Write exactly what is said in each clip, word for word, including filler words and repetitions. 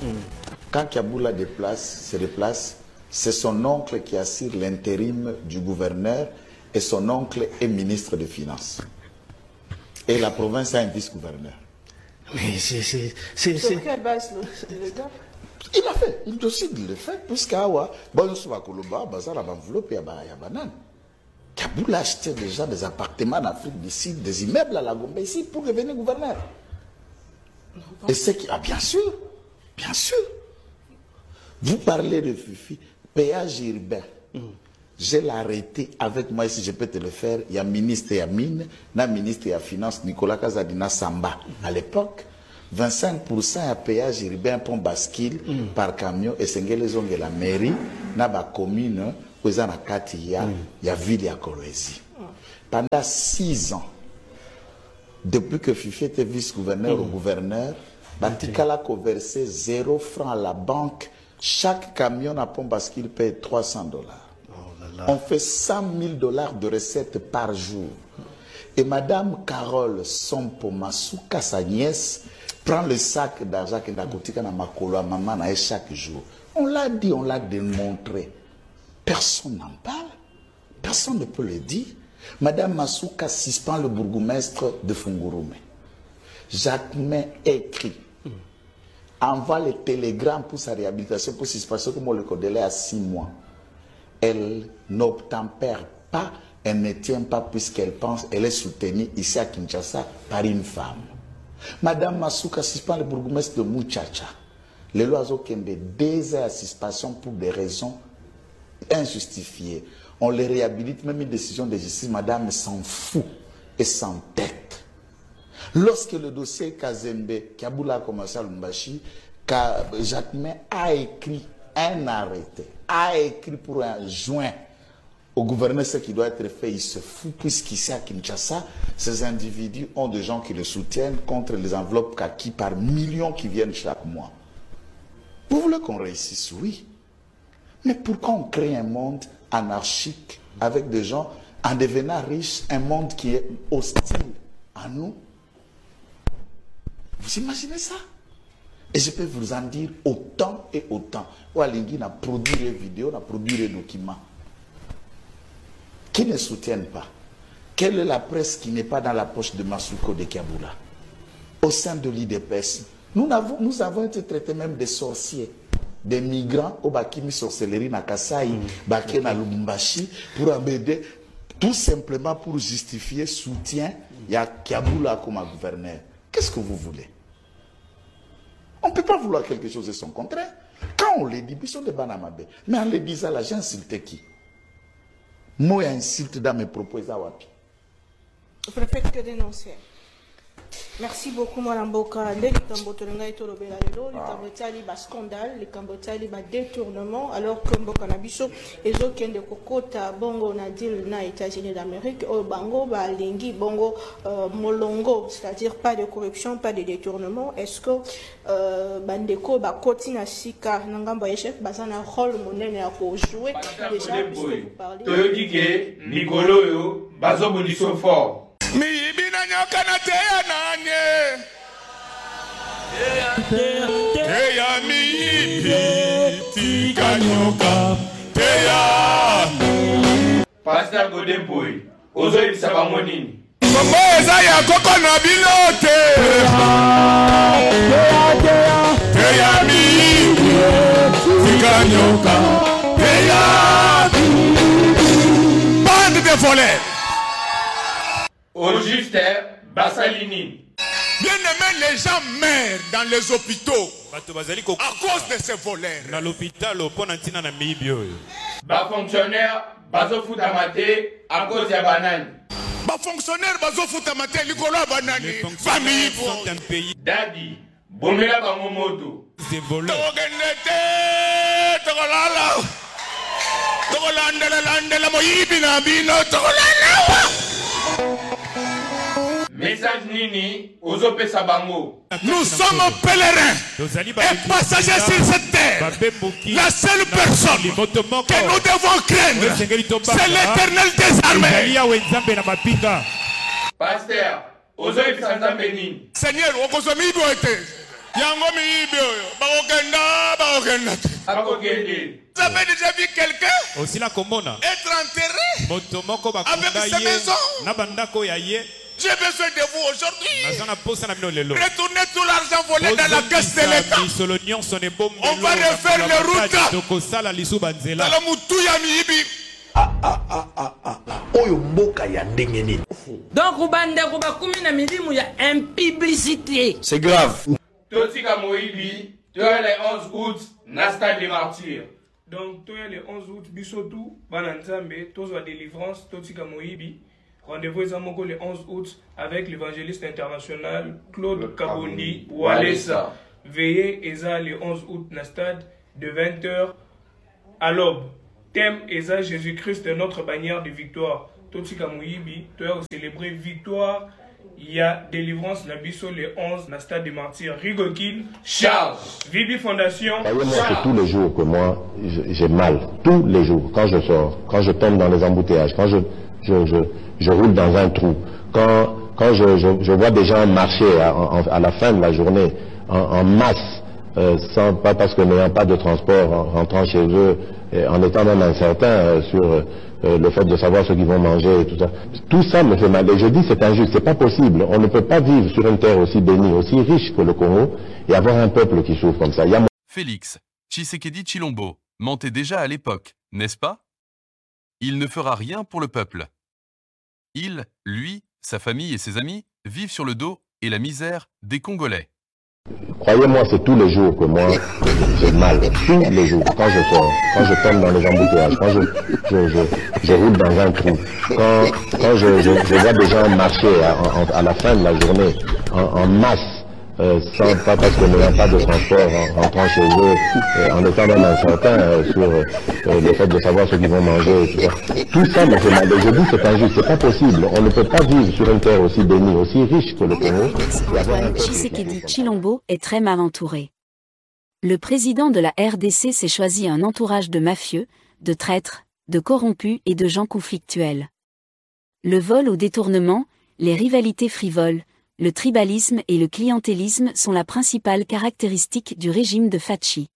Mm. Quand Kaboula déplace, se déplace, c'est son oncle qui assure l'intérim du gouverneur et son oncle est ministre des Finances. Et la province a un vice-gouverneur. Mais c'est... Sur quelle base le gars? Il a fait, il décide de le faire, puisqu'Awa, bon, on se va Koloba, Bazar, enveloppe et à banane. Kaboula achetait déjà des appartements en Afrique du Sud, des immeubles à la Gombe ici pour devenir gouverneur. Et c'est qui, ah, bien sûr, bien sûr. Vous parlez de Fifi, péage urbain. Mm. Je l'ai arrêté avec moi, si je peux te le faire. Il y a ministre et mine, il ministre et finance, Nicolas Kazadina Samba. À l'époque, vingt-cinq pour cent à péage urbain pont bascule mm. par camion et c'est les la mairie, na ba commune, où il y a il y a ville à Kolwezi. Pendant six ans, depuis que Fifi était vice-gouverneur mm. ou gouverneur, Batikala a versé zéro franc à la banque. Chaque camion à pont bascule paye trois cents dollars. On fait cent mille dollars de recettes par jour. Et Madame Carole Sompo Masuka, sa nièce, prend le sac d'argent qu'elle a coûté à Makolo à maman chaque jour. On l'a dit, on l'a démontré. Personne n'en parle. Personne ne peut le dire. Madame Masuka suspend le bourgmestre de Fungurume. Jacquemin écrit. Envoie les télégrammes pour sa réhabilitation, pour suspension, comme on le connaît à six mois. Elle n'obtempère pas, elle ne tient pas puisqu'elle pense, elle est soutenue ici à Kinshasa par une femme. Madame Masuka suspend le bourgmestre de Mouchacha. Les lois ont deux heures à suspension pour des raisons injustifiées. On les réhabilite, même une décision de justice, madame s'en fout et s'entête. Lorsque le dossier Kazembe, Kaboula a commencé à Lumbashi, Jacquemin a écrit un arrêté, a écrit pour un joint au gouverneur ce qui doit être fait, il se fout, puisqu'ici à Kinshasa, ces individus ont des gens qui le soutiennent contre les enveloppes kaki par millions qui viennent chaque mois. Vous voulez qu'on réussisse? Oui. Mais pourquoi on crée un monde anarchique avec des gens en devenant riches, un monde qui est hostile à nous? Vous imaginez ça? Et je peux vous en dire autant et autant. Oualingi a produit des vidéos, a produit des documents qui ne soutiennent pas. Quelle est la presse qui n'est pas dans la poche de Masuko de Kaboula? Au sein de l'I D P S, nous avons, nous avons été traités même des sorciers, des migrants au Bakimi sorcellerie na Kasai, mmh. Baké na Lubumbashi, pour amener, tout simplement pour justifier soutien, il y a Kaboula comme gouverneur. Qu'est-ce que vous voulez? On ne peut pas vouloir quelque chose de son contraire. Quand on le dit, ils sont des banamabé. Mais en le disant, là, j'ai insulté qui? Moi, insulte dans mes propos, Zawapi. Vous ne faites que dénoncer. Merci beaucoup, Mme Boka. Les Cambotolanga et Tolobela, les Cambotali, bas scandale, les Cambotali, bas détournement, alors que Mboka Nabiso, et aucun de Kokota, Bongo, Nadil, na États-Unis d'Amérique, au Bango, ba Lingi, Bongo, euh, Molongo, c'est-à-dire pas de corruption, pas de détournement. Est-ce que euh, Bandeko, ba Kotina Sika, Nangamba Echef, Bazana rôle monnaie à jouer déjà, puisque vous parlez. Toyodike, Nicolo, yo, Bazo Boniso fort. Mi ibina nyoka na teya nanye teya mi ibi tika nyoka teya Pasteur Godempoy, ozo ibisa bango nini? Mambo eza ya koko na bilote teya mi ibi tika nyoka teya bande de volets. Au juste, Bassalini. Bien aimé, les gens meurent dans les hôpitaux à cause de ces voleurs. Dans l'hôpital, au pont d'Antina na Mibio. Bas fonctionnaire, bazo foutamate à cause de banane. Bas fonctionnaire, bazo foutamate likolo banane. Famille sont un pays. Daddy, bomela bangomoto. Ces voleurs. Togenete, togolala. Togolandela landela moyibina bino togolala. Message Nini, Ozope Sabango. Nous sommes pèlerins et passagers sur cette terre. La seule personne que nous devons craindre, c'est l'Éternel des armées. Pasteur, Ozope Sanzambeni. Seigneur, Okozomi Boete. bango miibio bakokenda bakokenda akokende. Vous avez déjà vu quelqu'un Aussi la komona. être enterré Motomoko avec bakunda sa ye. maison? Na bandako ya ye. J'ai besoin de vous aujourd'hui. Nazana posa na bino lelo. Retournez tout l'argent volé dans la caisse de l'État. Bisolonion son ebom. On va refaire les routes. Toko sala lisu banzela. Dans le moutou ya miibi. Ah ah ah ah ah ah. Oyo mboka ya ndenge nini. Donc ubande kuba kumi na milimu ya impiblicité. C'est grave. Totika Moïbi, toi le onze août, Nasta des martyrs. Donc, toi le onze août, Bissotou, Bananzambe, Tozo délivrance, Totika Moïbi. Rendez-vous Zamoko le onze août avec l'évangéliste international Claude Kabondi Walesa. Veillez Eza le onze août Nastad de vingt heures à l'aube. Thème Eza Jésus-Christ est notre bannière de victoire. Totika Moïbi, toi célébrer victoire. Il y a délivrance Nabiso le onze Nastad des martyrs. Rigokin, Charles. Vibi Fondation. Voyez-moi que tous les jours que moi j'ai mal, tous les jours, quand je sors, quand je tombe dans les embouteillages, quand je, je, je, je roule dans un trou, quand, quand je, je, je vois des gens marcher à, à la fin de la journée en, en masse, euh, sans, pas parce que n'ayant pas de transport, en rentrant chez eux, et en étant même incertain euh, sur euh, le fait de savoir ce qu'ils vont manger et tout ça. Tout ça me fait mal. Et je dis c'est injuste, c'est pas possible. On ne peut pas vivre sur une terre aussi bénie, aussi riche que le Congo et avoir un peuple qui souffre comme ça. Il y a... Félix Tshisekedi Tshilombo mentait déjà à l'époque, n'est-ce pas? Il ne fera rien pour le peuple. Il, lui, sa famille et ses amis vivent sur le dos et la misère des Congolais. Croyez-moi, c'est tous les jours que moi j'ai mal, tous les jours, quand je sors, quand je tombe dans les embouteillages, quand je, je, je, je roule dans un trou, quand, quand je, je, je vois des gens marcher à, à, à la fin de la journée en, en masse, euh, sans, pas parce que n'ayant pas de transport, en rentrant chez eux, euh, en étant même incertain euh, sur euh, le fait de savoir ce qu'ils vont manger et tout ça. Tout ça me fait mal. Et je dis c'est injuste, c'est pas possible. On ne peut pas vivre sur une terre aussi bénie, aussi riche que le Congo. Antoine Tshisekedi Tshilombo est très mal entouré. Le président de la R D C s'est choisi un entourage de mafieux, de traîtres, de corrompus et de gens conflictuels. Le vol au détournement, les rivalités frivoles, le tribalisme et le clientélisme sont la principale caractéristique du régime de Fachi.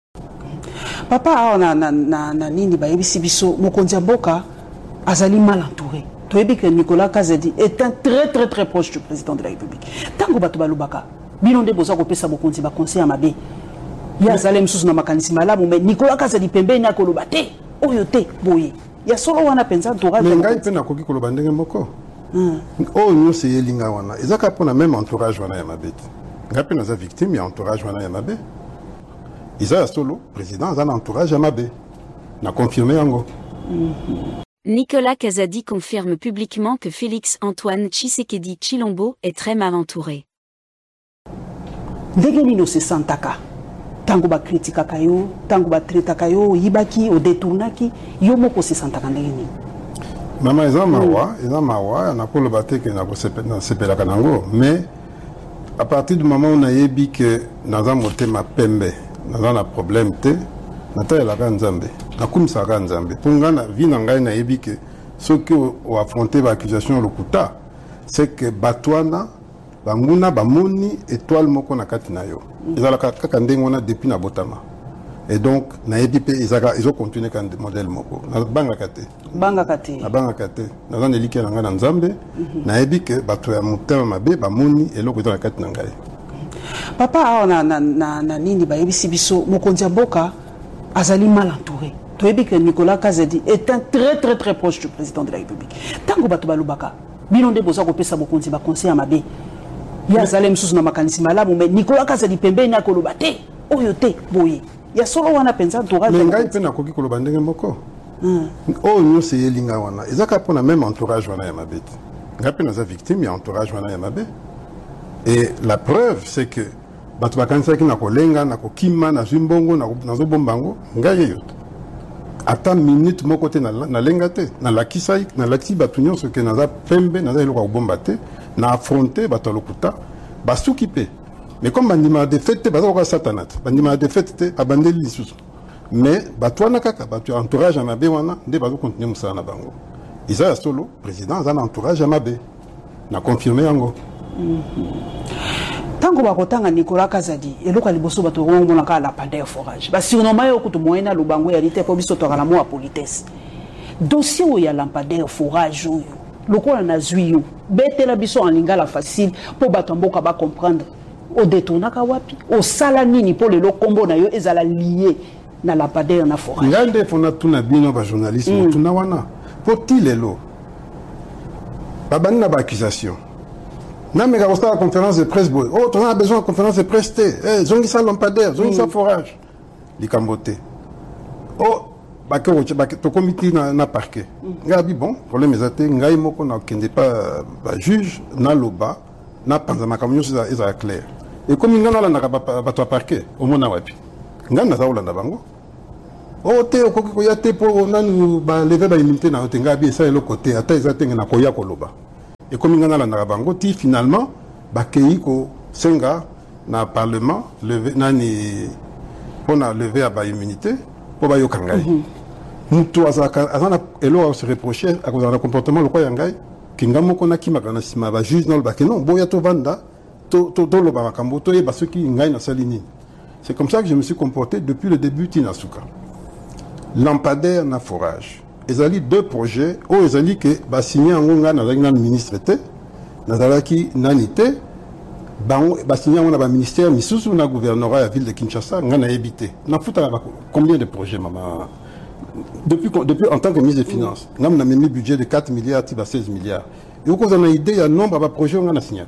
Papa, na na na na nini ba yebisi biso mokonzi mboka azali mal entouré. Toyebi que Nicolas Kazadi est un très très très proche du président de la République. Tango bato balobaka, bilonde boza ko pesa mokonzi ba conseil amabe. Ya zalem susu na makanisi malamu mais Nicolas Kazadi pembeni akoloba te, oyo te boye. Ya solo wana penza entourage. Mais ngai pe na koki koloba ndenge moko. Oh nous c'est Elinga wana. Ezaka pona même entourage wana ya mabeti. Ngai pe naza victime ya entourage wana ya mabe. Isa solo président a un entourage ya mabe. Na confirmé yango. Nicolas Kazadi confirme publiquement que Félix Antoine Tshisekedi Tshilombo est très mal entouré. Ndenge se santaka. Tango ba kritika kayo, tango ba treta kayo, yibaki o détournaki, yo moko se santaka ndenge nini. Mama eza mawa, eza mawa, na ko lobate ke na ko sepela kanango, mais à partir du moment où on a yebi que naza motema pembe, naza na problème te, nata ya la nzambe, na kumisa ka nzambe. Ponga na vie na ngai na yebi que ceux qui ont affronté l'accusation lokuta, c'est que batwana banguna bamoni étoile moko na kati na yo. Ezala kaka ndenge wana depuis na botama. Et donc na yebi pe ezaka ils ont continué kan modèle moko. Na banga kate. Banga kate. Na banga kate. Na zan eliki na nga na nzambe, na yebi que bato ya motema mabe bamoni eloko ezala kati na ngai. Papa na na na, na nini ba yebisi biso mokonzi mboka azali mal entouré. Toyebi que Nicolas Kazadi est un très très très proche du président de la République. Tango bato balobaka, bilonde boza ko pesa mokonzi ba conseil amabe. Ya zalem susu na makanisi malamu mais Nicolas Kazadi pembeni akoloba te, oyo te boye. Ya solo wana penza entourage. Mais ngai pe na koki koloba ndenge moko. Oh nous c'est Elinga wana. Ezaka pona même entourage wana ya mabeti. Ngai pe naza victime ya entourage wana ya mabe. Et la preuve c'est que bato bakanisa ki na kolenga na kokima na zimbongo na nazo bombango ngai yoto. Ata minute moko te na na lenga te na lakisa na lakisi bato nyonso ke naza pembe naza eloko bomba te na affronter bato lokuta basuki pe. Mais comme bandima de fête baza ko satanat bandima de fête abandeli lisusu. Mais bato wana kaka bato entourage na mabe wana nde bazo continuer musala na bango. Isa solo président za na entourage na mabe. Na confirmer yango. Tant tango bakotanga Nicolas Kazadi eloko liboso bato ngomona ka lampadaire forage ba surnommé yo kutu moyena lubango ya lite po biso to kala mo a politesse dossier où ya lampadaire forage yo lokola na zwiyo betela biso en lingala facile po bato mboka ba comprendre o détournaka wapi o sala nini po le kombo na yo ezala lié na lampadaire na forage ngande fona tuna bino ba journaliste mm. tuna wana poti lelo babani na ba accusation na mega ko la conférence de presse boy oh on a besoin de conférence de presse té eh zongi sa lampadaire zongi sa forage likambote oh ba ko ba to comité na na parquet ngabi bon problème ezate ngai moko na kende pas ba juge na loba na panza makamyo za eza clair et comme ngana la na ba to parquet au mona wapi ngana za ulanda bango oh te ko ko ya te po nanu ba lever ba immunité na te ngabi esa le côté ata ezate na ko ya ko loba et comme ngana la na bango ti finalement ba kei ko senga na parlement lever nani pona lever ba immunité pour ba yo kangai mutu azaka azana elo se reprocher à cause de comportement le quoi yangai kingamo kona kimaka na sima ba juge non ba que non boya to vanda to to to lo ba makambo to e ba ceux qui ngai na salini. C'est comme ça que je me suis comporté depuis le début Tinasuka. Lampadaire na forage. Ezali deux projets o ezali que ba signé ngonga na na ministre té na dalaki nanité ba ba signé na ba ministère misusu na gouvernorat ya ville de Kinshasa ngana éviter. Na futa combien de projets maman Depuis, depuis en tant que ministre des Finances, nous avons mis un budget de quatre milliards à seize milliards. Et vous avez une idée, il y a un nombre de projets qu'on a signé.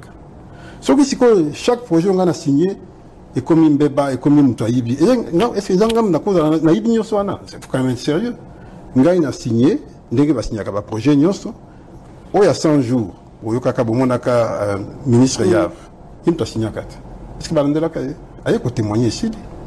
Chaque projet qu'on a signé est comme un bébé, est comme un toibi. Est-ce que vous avez une idée? C'est quand même sérieux. Nous avons signé, nous avons signé un projet, il y a cent jours, où il y a un ministre Yav, il a signé un quatre. Est-ce que vous avez un témoigner ici?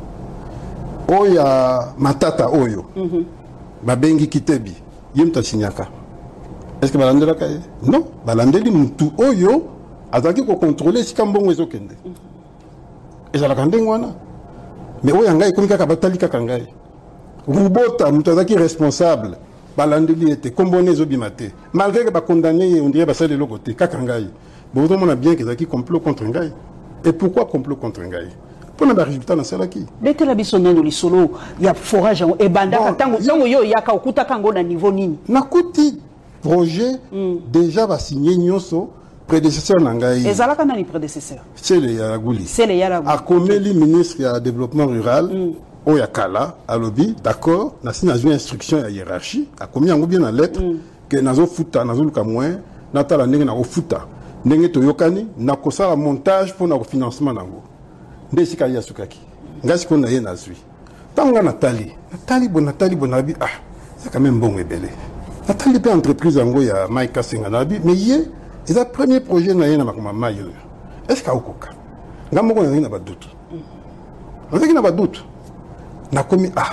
Il y a Matata Oyo. Babengi Kitebi, yemta signaka. Est-ce que balandela kaye? Non, balandeli mutu oyo azaki ko contrôler si kambongo ezokende. Ezala kandengo wana. Mais oyo ngai komika ka batali ka ngai. Rubota mutu azaki responsable. Balandeli était combone ezobimate. Malgré que ba condamné on dirait ba sale le côté ka ngai. Bon on a bien que ezaki complot contre ngai. Et pourquoi complot contre ngai? Pour le résultat dans celle qui. Bête la bisonne de l'isolo, il y a forage et banda tango tango yo yaka okuta kango na niveau nini. Nakuti projet déjà va signer nyoso prédécesseur nangai. Ezalaka nani prédécesseur? C'est le Yaraguli. C'est le Yaraguli. A Komeli ministre ya développement rural o yakala a lobby d'accord na sina une instruction ya hiérarchie a commis en bien en lettre que nazo futa nazo luka moins natala ndenge na ko futa ndenge to yokani na ko sala montage pour na financement nango. Ndesika ya sukaki ngasi ko na ye nazwi tanga Nathalie Nathalie bon Nathalie bon abi ah c'est quand même bon ebele Nathalie pe entreprise ngo ya Mike Senga na abi mais ye c'est le premier projet na ye na makoma mayo est-ce ka okoka ngamo ko na ba doute on na ba doute na komi ah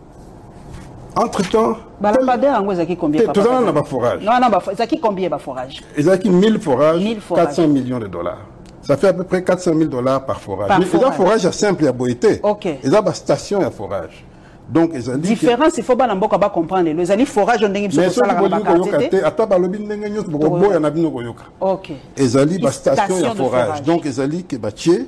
entre temps balambadeur ngo zaki combien papa tout na ba forage non non ba zaki combien ba forage ezaki mille forages quatre cents millions de dollars. Ça fait à peu près quatre cent mille dollars par forage. Par forage. Les forage à simple et à boité. Ok. Ils ont une station à forage. Donc, ils ont dit. Différence, il faut pas n'importe quoi comprendre. Les alliés forage, on dit mais ça, il faut dire à table, il Ok. Ils ont dit une station à forage. Donc, ils ont dit que bâtier,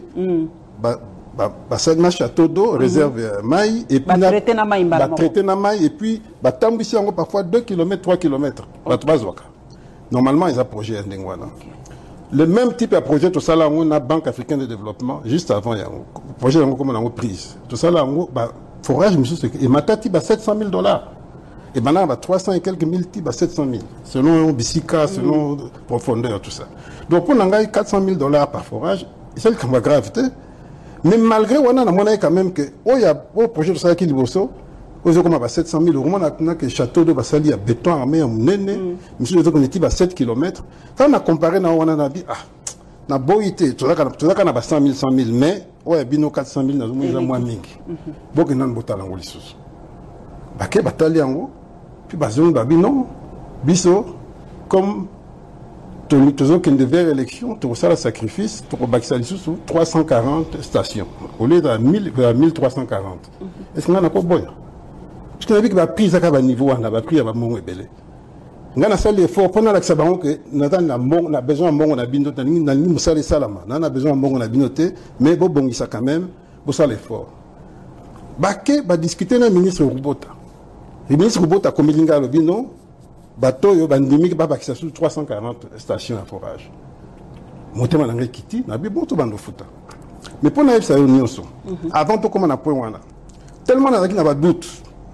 bah, ça marche château d'eau, réserve maï, et puis, traiter na maï, traiter na maï, et puis, bah, tambissi encore parfois deux kilomètres, trois kilomètres. Normalement, ils ont projet à Ndengwana. Le même type de projet, tout ça là, on a Banque africaine de développement, juste avant, il y a un projet comme on a prise. Tout ça là, on a forage, et Matati, bah, sept cent mille dollars. Et maintenant, bah, trois cents et quelques mille, bah, sept cent mille. Selon Bissika, selon mm. profondeur, tout ça. Donc, on a quatre cent mille dollars par forage, et c'est le cas grave. Mais malgré, on a quand même que, oh, il y a un projet de ça qui est liboso, aux comme à sept cent mille euros, on a que château de Bassali à béton armé à Mounene, monsieur de Koneti à sept kilomètres. Quand on a comparé, on a dit, ah, na boité, tout ça, tout ça, on a cent mille, cent mille, mais, ouais, bino quatre cent mille, nous avons moins mingi. Beaucoup n'en botal en Golissus. Baké batali en haut, puis bazon babino, biso, comme, tout ce qui devait élection, tout ça, le sacrifice, pour Baksali sous trois cent quarante stations, au lieu de mille trois cent quarante. Est-ce qu'on a encore bon? Parce qu'on a vu que la prise à un niveau, on a pris à mon ébélé. ngana sali effort pendant la sabango que natan na mbongo na besoin mbongo na bino tani na ni musali salama na na besoin mbongo na bino te mais bo bongisa quand même bo sala effort baké ba discuter na ministre Rubota le ministre Rubota comme linga lo bino bato yo bandimi ba bakisa sur trois cent quarante stations à forage motema na ngekiti na bi bon to bando futa mais pour na yebisa yo nyonso avant to comme na point wana tellement na na ba doute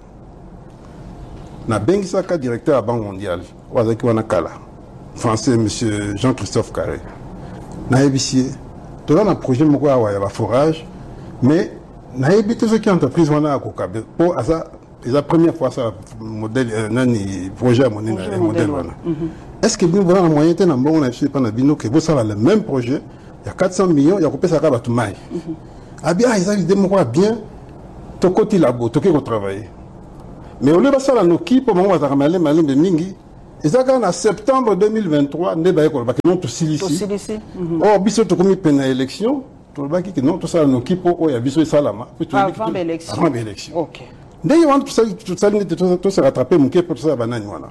na bengisaka directeur à Banque mondiale wazaki wana kala français monsieur Jean-Christophe Carré na yebisi to na projet moko awa ya ba forage mais na yebite ce qui entreprise wana akokabe pour asa la première fois ça modèle nani projet à mon modèle wana est-ce que vous avez un moyen de na mbongo na suis pas na bino que vous ça le même projet il y a quatre cents millions il y a coupé ça ka batu mai abia ils ont idée moko bien to côté labo to ko travailler mais au lieu de ça la noki pour moment va ramener malin de mingi et ça quand en septembre deux mille vingt-trois ne ba ko ba que non to silisi oh biso to komi pena élection to ba ki non to ça la noki pour o ya biso salama avant l'élection avant l'élection OK dès on tout ça tout ça tout se rattraper mon pour ça banane voilà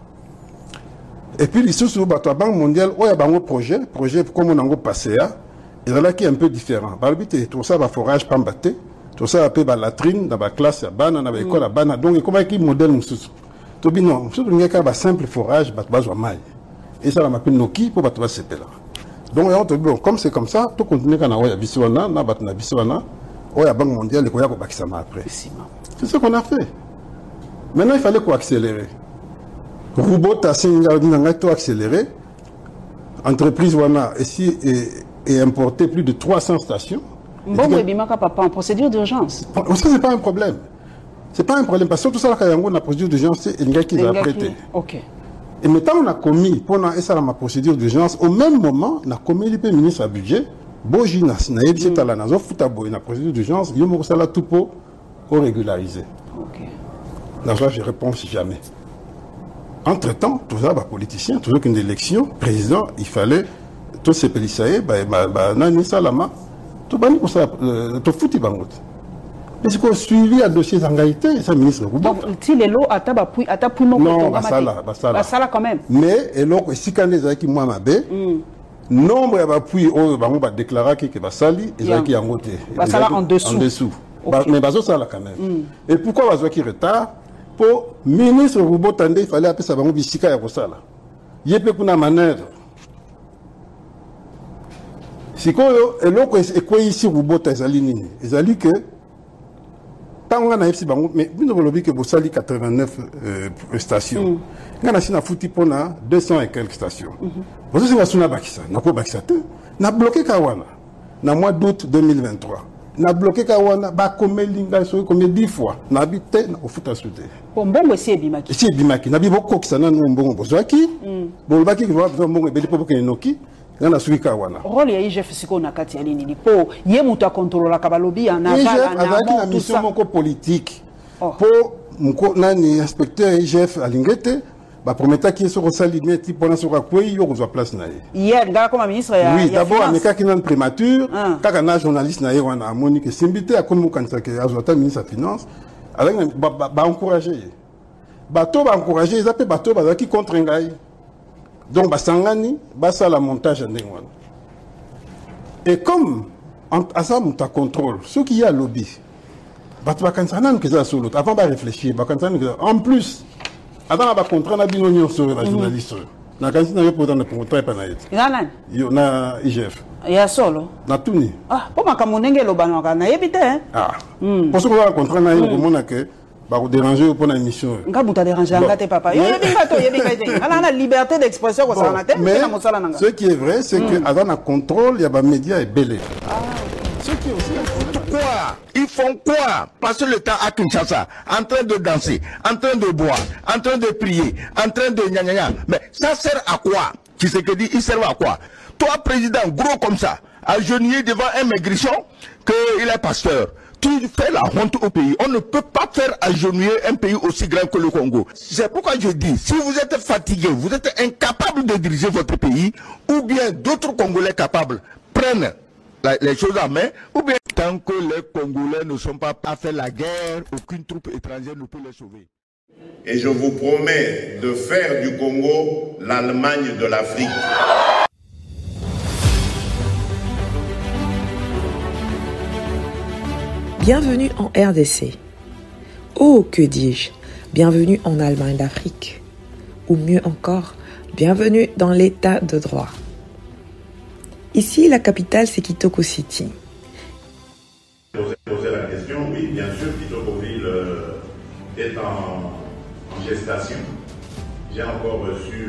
et puis les sous la Banque mondiale il y a un projet projet comme on a passé à il y a là qui est un peu différent par le but tout ça va forage pas batté tout ça appelé la latrine dans la classe à bana dans l'école à bana donc comment qui modèle nous tout bien non surtout il y a un simple forage bat bas maille et ça la m'appelle Noki pour battre ce là donc on bon comme c'est comme ça tout continue quand on a bisouana na bat na bisouana il y a Banque mondiale il y a quoi ça m'a après c'est ce qu'on a fait maintenant il fallait quoi accélérer Rubota a accéléré entreprise wana ici et importé plus de trois cents stations. Bon, mais bimaka papa en procédure d'urgence. Ça c'est pas un problème. C'est pas un problème parce que tout ça là quand on a procédure d'urgence c'est une gars qui a prêté. OK. Et maintenant on a commis pendant ça la procédure d'urgence au même moment on a commis le ministre à budget boji na na yebisi tala na zo futa boy na procédure d'urgence yo mo sala tout pour régulariser. OK. Là je réponds jamais. Entre-temps, tout ça, bah, politicien, toujours qu'une élection, président, il fallait tous ces pélissaïs, bah, bah, bah, nani salama, tout bani pour ça, tout fouti bangot. Mais c'est qu'on suivi à dossier d'engagité, ça ministre. Donc, si les lots à tabapui, à tapui mon non, bah ça là, bah ça là. Bah ça là quand même. Mais, et l'autre, si quand les aïki moi m'abé, nombre à bapui, oh, bah, on va déclarer que bah sali, et aïki en côté. Bah ça là en dessous. En dessous. Mais bah ça là quand même. Et pourquoi bah ça qui retard? Pour ministre Rubota il fallait appeler ça bango bisika ya kosala yepe kuna manœuvre sikoyo eloko ekwe ici Rubota ezali nini ezali que tango na epsi bango mais bino bolobi que bosali quatre-vingt-neuf euh, stations ngana sina futi pona deux cents et quelques stations bozo singa suna bakisa na ko bakisa te na bloqué kawana na mois d'août deux mille vingt-trois na bloqué kawana ba komelinga so comme dix fois na habité na ofuta soute mbongo esi ebimaki esi ebimaki na bibo kokisana no mbongo bozwaki bolobaki ko ba mbongo ebeli po bokene noki ngana suki kawana rôle ya I G F siko na kati ya nini po ye muta contrôler ka balobi na vala na na mission moko politique po mko nani inspecteur I G F alingete ba prometa ki so rosali neti pona so ka kwei yo kozwa place na ye hier ngala comme ministre ya oui d'abord ameka ki nan primature kaka na journaliste na ye wana amoni que simbité akomo kanisa ke azota ministre ya finance avec ba ba encourager bato ba encourager ils appellent bato ba qui contre ngai donc ba sangani ba ça la montage ndenge wana et comme à ça muta contrôle ce qui y a lobby bato ba kanisa nan que ça solo avant ba réfléchir ba kanisa en plus avant ba contrat na bino nyonso ba journaliste na kanisa na yo pour dans pour très panaït nana yo na I G F ya solo na tuni ah po makamundenge lobano kana yebite ah pour ce qu'on va contrat na yo komona que ba ko déranger pour la émission nga buta déranger ngate papa yo yebinga to yebinga te ala na liberté d'expression ko ça na te na mosala nanga ce qui est vrai c'est que avant un contrôle il y a ba médias et belé ce qui est aussi quoi ils font quoi passer le temps à Kinshasa en train de danser en train de boire en train de prier en train de gna gna gna mais ça sert à quoi qui c'est que dit il sert à quoi toi président gros comme ça agenouillé devant un maigrichon que il est pasteur tu fais la honte au pays. On ne peut pas faire agenouiller un pays aussi grand que le Congo. C'est pourquoi je dis, si vous êtes fatigué, vous êtes incapable de diriger votre pays, ou bien d'autres Congolais capables prennent la, les choses en main, ou bien tant que les Congolais ne sont pas à faire la guerre, aucune troupe étrangère ne peut les sauver. Et je vous promets de faire du Congo l'Allemagne de l'Afrique. Bienvenue en R D C. Oh, que dis-je, bienvenue en Allemagne d'Afrique. Ou mieux encore, bienvenue dans l'état de droit. Ici, la capitale, c'est Kitoko City. Poser la question, oui, bien sûr, Kitokoville euh, est en, en gestation. J'ai encore reçu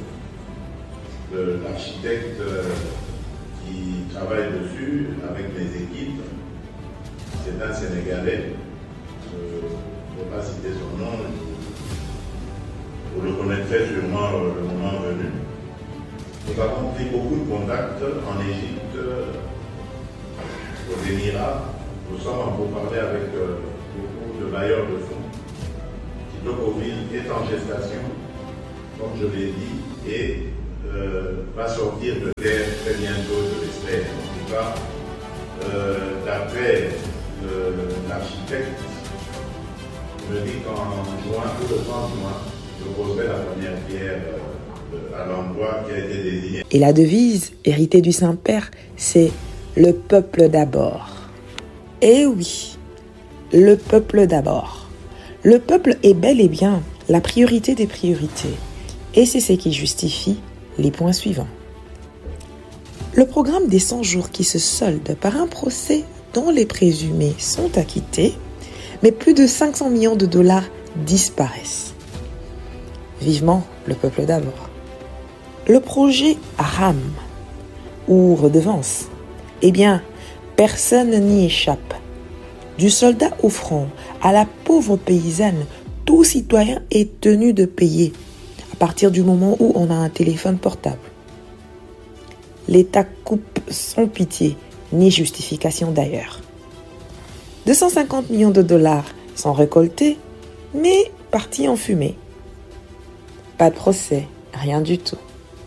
l'architecte euh, qui travaille dessus avec mes équipes. C'est un Sénégalais. Je ne vais pas citer son nom. Vous le connaîtrez sûrement euh, le moment venu. Nous avons pris beaucoup de contacts en Égypte, euh, aux Émirats. Nous sommes en pourparlers avec euh, beaucoup de bailleurs de fonds. Kitokoville est en gestation, comme je l'ai dit, et euh, va sortir de terre très bientôt, je l'espère. En tout cas, euh, d'après l'architecte, me dit qu'en juin, tout le trente juin, je poserai la première pierre euh, à l'endroit qui a été désigné. Et la devise, héritée du Saint-Père, c'est « Le peuple d'abord ». Eh oui, le peuple d'abord. Le peuple est bel et bien la priorité des priorités. Et c'est ce qui justifie les points suivants. Le programme des cent jours qui se solde par un procès dont les présumés sont acquittés, mais plus de cinq cents millions de dollars disparaissent. Vivement le peuple d'abord. Le projet R A M, ou redevance, eh bien, personne n'y échappe. Du soldat au front à la pauvre paysanne, tout citoyen est tenu de payer à partir du moment où on a un téléphone portable. L'État coupe sans pitié, ni justification d'ailleurs. deux cent cinquante millions de dollars sont récoltés, mais partis en fumée. Pas de procès, rien du tout.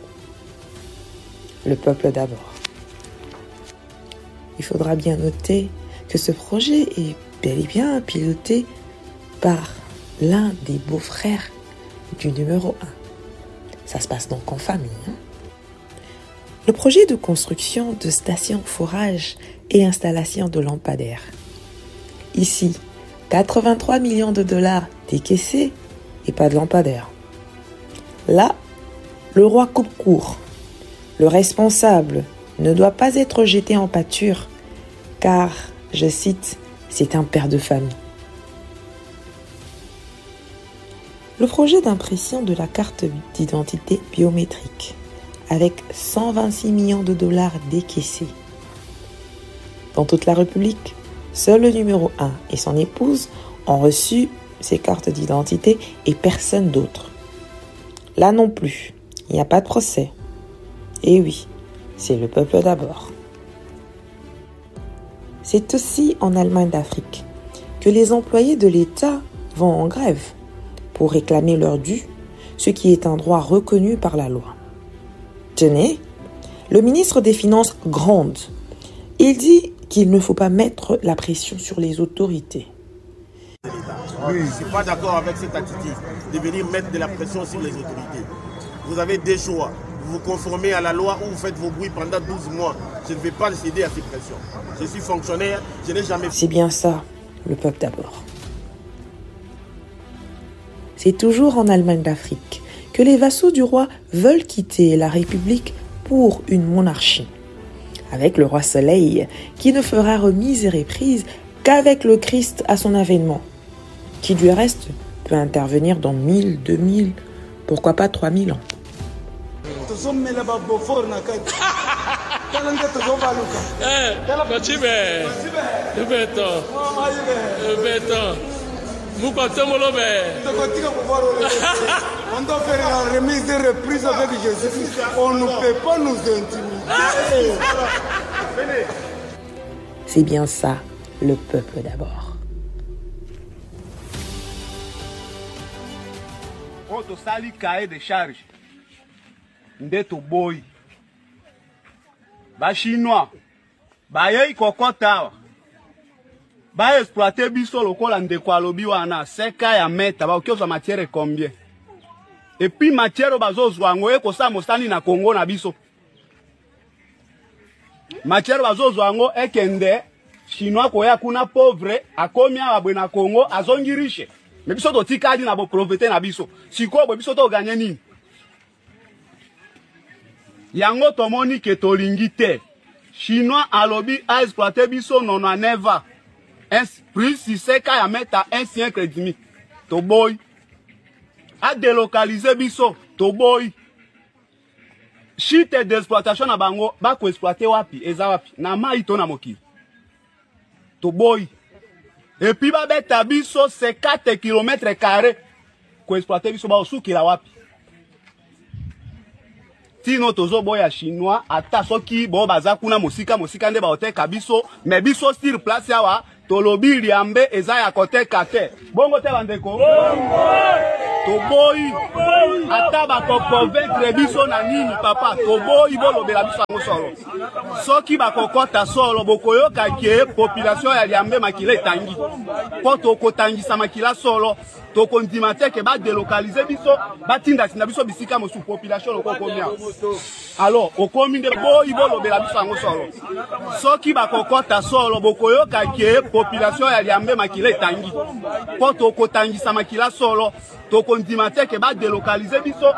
Le peuple d'abord. Il faudra bien noter que ce projet est bel et bien piloté par l'un des beaux-frères du numéro un. Ça se passe donc en famille. Hein? Le projet de construction de stations forage et installation de lampadaires. Ici, quatre-vingt-trois millions de dollars décaissés et pas de lampadaires. Là, le roi coupe court. Le responsable ne doit pas être jeté en pâture car, je cite, c'est un père de famille. Le projet d'impression de la carte d'identité biométrique avec cent vingt-six millions de dollars décaissés. Dans toute la République, seul le numéro un et son épouse ont reçu ces cartes d'identité et personne d'autre. Là non plus, il n'y a pas de procès. Et oui, c'est le peuple d'abord. C'est aussi en Allemagne d'Afrique que les employés de l'État vont en grève pour réclamer leur dû, ce qui est un droit reconnu par la loi. Tenez, le ministre des Finances gronde. Il dit qu'il ne faut pas mettre la pression sur les autorités. Oui, je ne suis pas d'accord avec cette attitude de venir mettre de la pression sur les autorités. Vous avez des choix. Vous vous conformez à la loi ou vous faites vos bruits pendant douze mois. Je ne vais pas céder à ces pressions. Je suis fonctionnaire, je n'ai jamais... C'est bien ça, le peuple d'abord. C'est toujours en Allemagne d'Afrique que les vassaux du roi veulent quitter la République pour une monarchie. Avec le roi Soleil, qui ne fera remise et reprise qu'avec le Christ à son avènement, qui du reste peut intervenir dans mille, deux mille, pourquoi pas trois mille ans. On doit faire la remise et reprise avec Jésus. On ne peut pas nous intimider. C'est bien ça, le peuple d'abord. Quand sali cahier de charge, ndeto boy. Ba chinois, ba yei kokota. ba exploiter biso lokola ndeko alobi wana seka ya meta ba okiozwa matière combien et puis matière bazozwa ngo ekosa mosani na Congo na biso matière bazozwa ngo ekende chinois koya kuna pauvre akomi abwe na Congo azongi riche mais biso to tikadi na bo pauvreté na biso siko bo biso to gagner nini yango tomoni ke tolingi te chinois alobi a exploiter biso nono neva un plus si seka ya meta un siècle et demi to boy a délocaliser biso to boy chite d'exploitation na bango ba ko exploiter wapi eza wapi na mai to na mokili to boy et puis ba beta biso cinquante kilomètres carrés ko exploiter biso ba osukila wapi tino tozo boya chinois ata soki bo baza kuna mosika mosika nde ba oteka biso mais biso sur place awa tolobi liambe eza ya koteka te bongo te bandeko to boyi ata ba ko convaincre biso na nini papa to boyi bolobela biso ngo solo soki ba kokota solo bokoyoka ke population ya liambe makila etangi po to kotangisa makila solo to kondima te ke ba délocaliser biso batinda sinda biso bisika mosu population loko komia alors okomi nde boyi bolobela biso ngo solo soki ba kokota solo bokoyoka ke population ya liambe makila etangi po to kotangisa makila solo to kondima te ke ba délocaliser biso